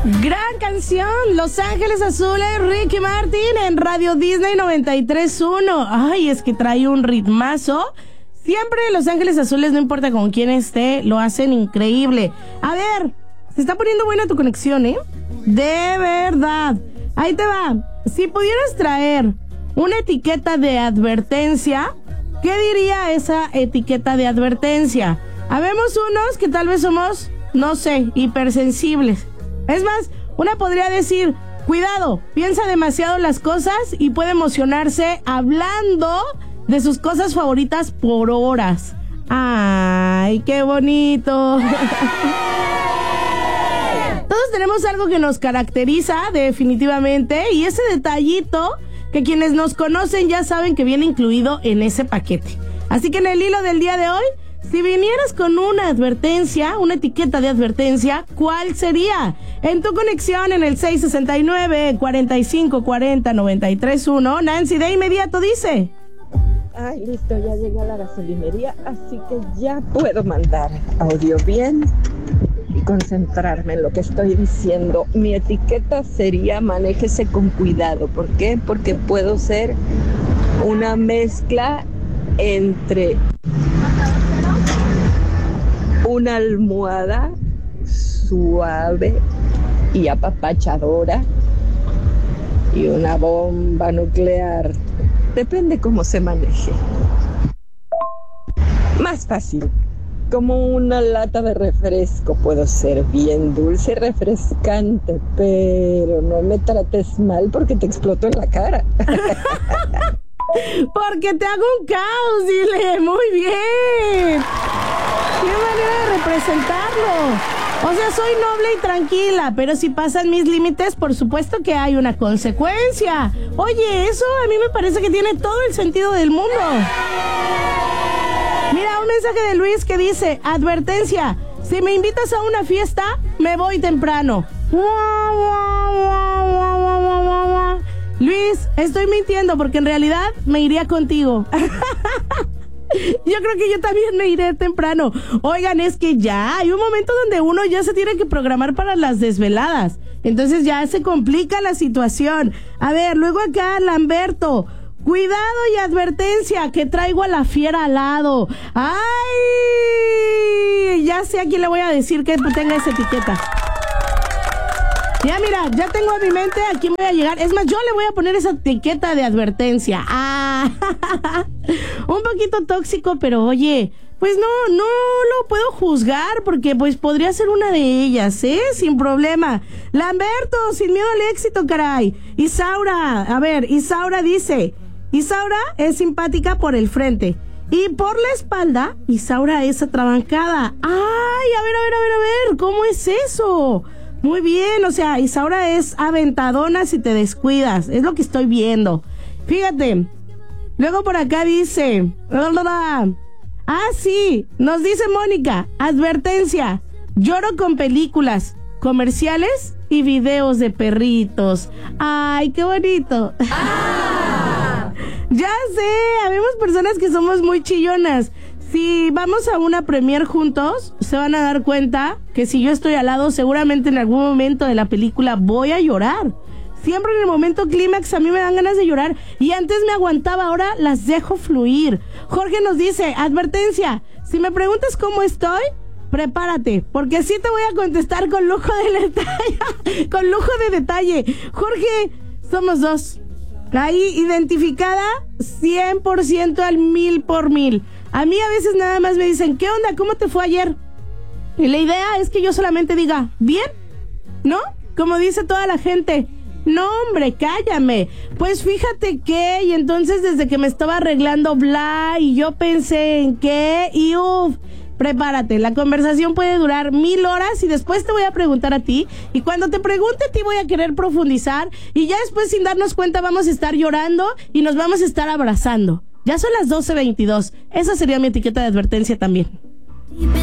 Gran canción, Los Ángeles Azules, Ricky Martin en Radio Disney 93.1. Ay, es que trae un ritmazo. Siempre Los Ángeles Azules, no importa con quién esté, lo hacen increíble. A ver, se está poniendo buena tu conexión, ¿eh? De verdad. Ahí te va. Si pudieras traer una etiqueta de advertencia, ¿qué diría esa etiqueta de advertencia? Habemos unos que tal vez somos, no sé, hipersensibles. Es más, una podría decir, cuidado, piensa demasiado las cosas y puede emocionarse hablando de sus cosas favoritas por horas. ¡Ay, qué bonito! Todos tenemos algo que nos caracteriza definitivamente y ese detallito que quienes nos conocen ya saben que viene incluido en ese paquete. Así que en el hilo del día de hoy, si vinieras con una advertencia, una etiqueta de advertencia, ¿cuál sería? En tu conexión en el 669-4540-931, Nancy de inmediato dice... Ay, listo, ya llegué a la gasolinería, así que ya puedo mandar audio bien y concentrarme en lo que estoy diciendo. Mi etiqueta sería manéjese con cuidado. ¿Por qué? Porque puedo ser una mezcla entre una almohada suave y apapachadora y una bomba nuclear. Depende cómo se maneje. Más fácil, como una lata de refresco. Puedo ser bien dulce y refrescante, pero no me trates mal porque te exploto en la cara. Porque te hago un caos, dile. Muy bien. Qué manera de representarlo. O sea, soy noble y tranquila, pero si pasan mis límites, por supuesto que hay una consecuencia. Oye, eso a mí me parece que tiene todo el sentido del mundo. Mira, un mensaje de Luis que dice, advertencia, si me invitas a una fiesta, me voy temprano. Luis, estoy mintiendo porque en realidad me iría contigo. Yo creo que yo también me iré temprano. Oigan, es que ya hay un momento donde uno ya se tiene que programar para las desveladas. Entonces ya se complica la situación. A ver, luego acá Lamberto. Cuidado y advertencia, que traigo a la fiera al lado. ¡Ay! Ya sé a quién le voy a decir que tenga esa etiqueta. Ya mira, ya tengo en mi mente a quién voy a llegar. Es más, yo le voy a poner esa etiqueta de advertencia. Un poquito tóxico, pero oye, pues no lo puedo juzgar porque pues podría ser una de ellas, sin problema. Lamberto, sin miedo al éxito, caray. Isaura, a ver, Isaura dice, Isaura es simpática por el frente y por la espalda, Isaura es atrabancada. Ay, a ver, ¿cómo es eso? Muy bien, o sea, Isaura es aventadona si te descuidas, es lo que estoy viendo. Fíjate, luego por acá dice, sí, nos dice Mónica, advertencia, lloro con películas, comerciales y videos de perritos. Ay, qué bonito. Ya sé, habemos personas que somos muy chillonas. Si vamos a una premiere juntos, se van a dar cuenta que si yo estoy al lado, seguramente en algún momento de la película voy a llorar. Siempre en el momento clímax a mí me dan ganas de llorar y antes me aguantaba, ahora las dejo fluir. Jorge nos dice, advertencia, si me preguntas cómo estoy, prepárate, porque sí te voy a contestar con lujo de detalle. Con lujo de detalle. Jorge, somos dos. Ahí identificada 100% al 1000%. A mí a veces nada más me dicen, ¿qué onda? ¿Cómo te fue ayer? Y la idea es que yo solamente diga, ¿bien? ¿No? Como dice toda la gente, no hombre, cállame. Pues fíjate que, y entonces desde que me estaba arreglando bla, y yo pensé en qué, y prepárate, la conversación puede durar 1000 horas y después te voy a preguntar a ti, y cuando te pregunte a ti voy a querer profundizar, y ya después sin darnos cuenta vamos a estar llorando y nos vamos a estar abrazando. Ya son las 12:22. Esa sería mi etiqueta de advertencia también.